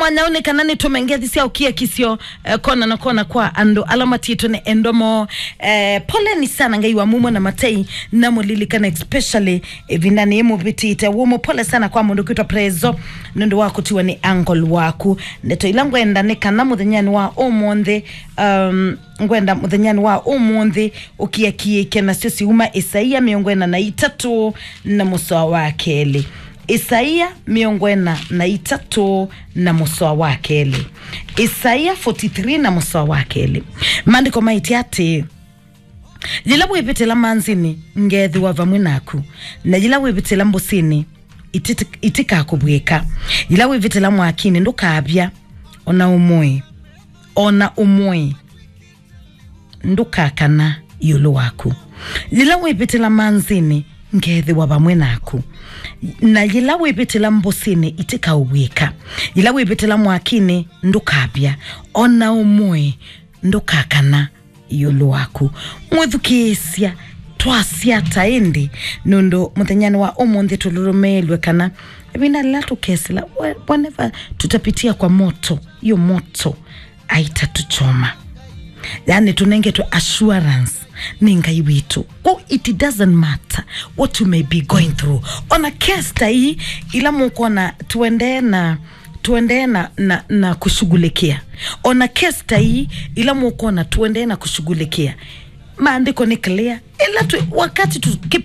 mwanyaone kanani tumengethi sia ukia kisio kona na kona kwa ando alama tito ne endomo pole ni sana ngai wa mumo na matei na mulilikana especially vinani emu bitite womo pole sana kwa mundu kitwa prezo nendo wako tiwa ni uncle wako neto ilangu enda ne kana muthenyani wa omonde ngwenda muthenyani wa omonde ukia kieke na sio siuma Isaia miongwena na 3 na musoa wake eli Isaia miongwena na 3 na musoa wake eli Isaia 43 na musoa wake eli mandiko maiti ati jila wipitela manzini ngethi wa vamwe naku na jila wipitela mbosini itika kubweka jila wipitela mwakini ndukabya ona umwe ndukakana yulu waku jila wipitela manzini ngethi wa vamwe naku na jila wipitela mbosini itika ubweka jila wipitela mwakini ndukabya ona umwe ndukakana yulu waku mwethukisia twasia taindi nundo muthenyani wa omonde tulurumelwe kana bina latu kesela whenever tutapitia kwa moto hiyo moto aitatuchoma yani tunenge tu assurance ninga yiwitu it doesn't matter what you may be going through on a case hii ila mukona tuende na kushughulikia ona kesta hii ila mukona tuende na kushughulikia maandiko ni clear ila wakati